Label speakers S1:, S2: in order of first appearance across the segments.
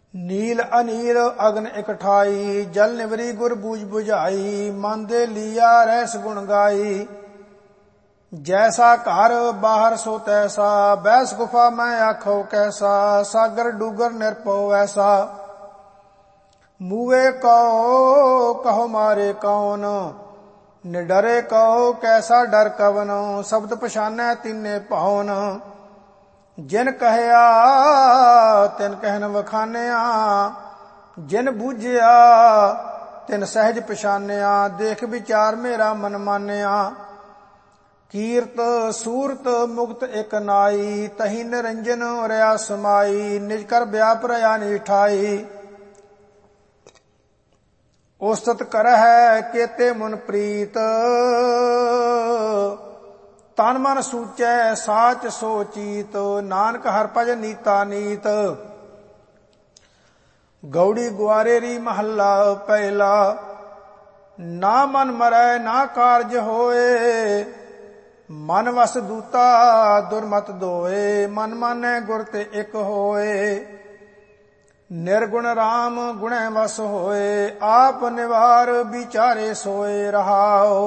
S1: नील अनील अग्न इकठाई, जल निवरी गुर बूझ बुझाई, मन दे लिया रहस गुण गाई। जैसा घर बाहर सो तैसा, बैस गुफा मैं आखो कैसा, सागर डूगर निरपो ऐसा। मुए कहो कहो मारे कौन, निडरे कहो कैसा डर कवन, शब्द पछानै तिन्ने पाउन। जिन कहया तिन कहन वखानिया, जिन बूझिया तिन सहज पछानिया, देख विचार मेरा मन मानिया। कीरत सूरत मुक्त एक नाई, तही निरंजन रया समाई, निज कर व्याप रया निठाई। उस्तत करह केते मुन प्रीत, तन मन सूचै साच सोचीत, नानक हर भज नीता नीत। गौड़ी ग्वारेरी महला पहला, ना मन मरै ना कारज होए, मन वस दूता दुर्मत दोए, मन मानै गुर ते एक होए। निर्गुण राम गुणै वस होए, आप निवार विचारे सोए रहाओ।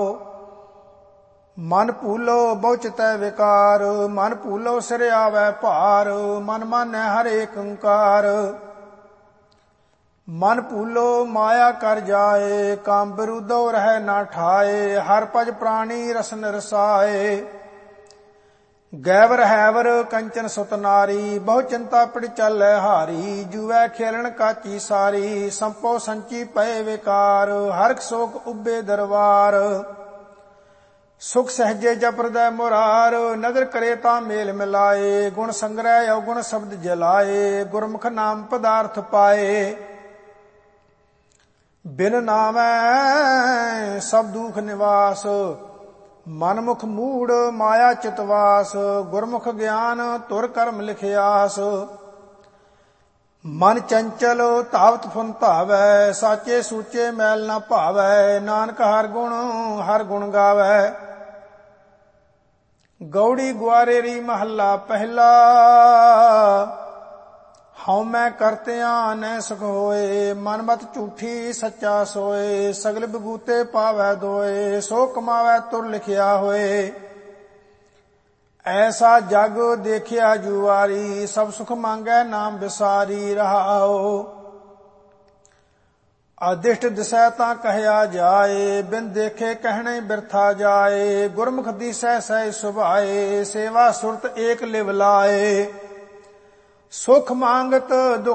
S1: मन भूलो बहुचतै विकार, मन भूलो सिर आवै भार, मन मानै हर एक ओंकार। मन भूलो माया कर जाए, काम बिरुदो रह ना ठाए, हर भज प्राणी रसन रसाए। गैवर हैवर कंचन सुत नारी, बहु चिंता पिड़ चलै हारी, जुवै खेलन काची सारी, संपो संची पए विकार, हरख शोक उबे दरबार। सुख सहजे जप हृदय मुरार, नदर करे ता मेल मिलाए, गुण संग्रह अवगुण शब्द जलाए, गुरमुख नाम पदार्थ पाए। बिन नामै सब दुख निवास, मनमुख मूढ़ माया चितवास, गुरमुख ज्ञान तुर कर्म लिखियास। मन चंचल धावत फुन धावै, साचे सूचे मैल न भावै, नानक हर गुण गावै। गौड़ी ग्वारेरी महला पहला, हਉ मैं करतिया न सुख होए, मन मत झूठी सच्चा सोए, सगल बगूते पावै दोए, सो कमावै तुर लिखिया होए। ऐसा जग देखिया जुआरी, सब सुख मांगै नाम बिसारी रहाओ। अदिष्ट दिसै तां कहया जाए, बिन देखे कहणे बिरथा जाए, गुरमुख दिसै सह सुभाए, सेवा सुरत एक लिव लाए। सुख मांगत